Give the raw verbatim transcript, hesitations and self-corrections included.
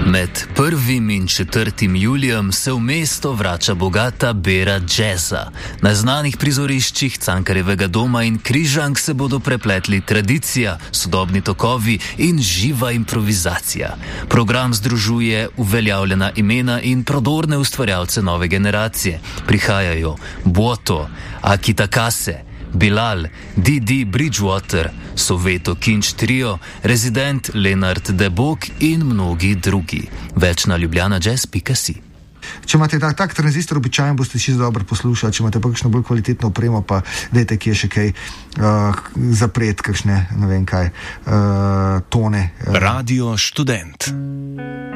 Med prvim in četrtim julijem se v mesto vrača bogata bera džeza. Na znanih prizoriščih Cankarjevega doma in Križank se bodo prepletli tradicija, sodobni tokovi in živa improvizacija. Program združuje uveljavljena imena in prodorne ustvarjalce nove generacije. Prihajajo Boto, Aki Takase, Bilal, Didi Bridgewater, Soveto Kinč Trio, Rezident Lenart Debok in mnogi drugi. Več na ljubljana jazz pika si. Če imate tak, tak tranzistor običajen, boste čisto dobro poslušali. Če imate pa kakšno bolj kvalitetno opremo, pa dajte kje še kaj uh, zapret, kakšne, ne vem kaj, uh, tone. Uh. Radio Študent.